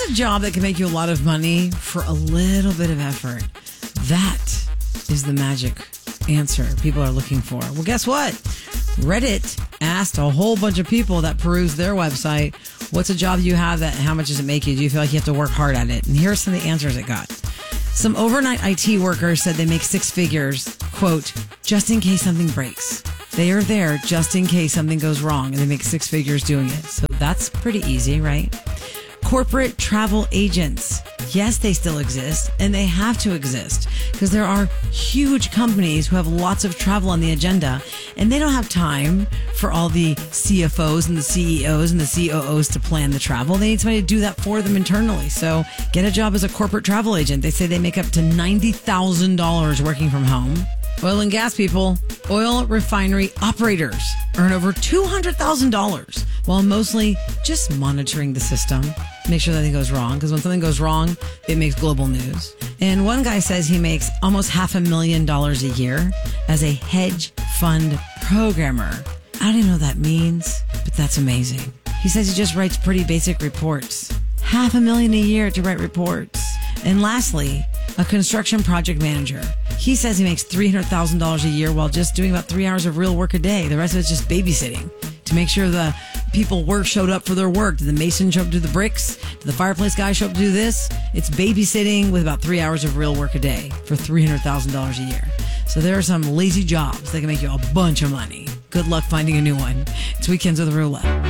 a job that can make you a lot of money for a little bit of effort? That is the magic answer people are looking for. Well, guess what? Reddit asked a whole bunch of people that peruse their website, what's a job you have that, how much does it make you? Do you feel like you have to work hard at it? And here are some of the answers it got. Some overnight IT workers said they make six figures, quote, just in case something breaks. They are there just in case something goes wrong, and they make six figures doing it. So that's pretty easy, right? Corporate travel agents. Yes, they still exist, and they have to exist because there are huge companies who have lots of travel on the agenda, and they don't have time for all the CFOs and the CEOs and the COOs to plan the travel. They need somebody to do that for them internally. So get a job as a corporate travel agent. They say they make up to $90,000 working from home. Oil and gas people, oil refinery operators earn over $200,000 while mostly just monitoring the system. Make sure nothing goes wrong, because when something goes wrong, it makes global news. And one guy says he makes almost $500,000 a year as a hedge fund programmer. I don't even know what that means, but that's amazing. He says he just writes pretty basic reports. $500,000 a year to write reports. And lastly, a construction project manager. He says he makes $300,000 a year while just doing about 3 hours of real work a day. The rest of it's just babysitting to make sure the people showed up for their work. Did the mason show up to do the bricks? Did the fireplace guy show up to do this? It's babysitting with about 3 hours of real work a day for $300,000 a year. So there are some lazy jobs that can make you a bunch of money. Good luck finding a new one. It's Weekends with Roulette.